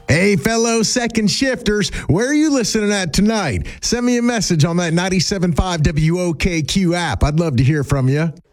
Hey, fellow second shifters, where are you listening at tonight? Send me a message on that 97.5 WOKQ app. I'd love to hear from you.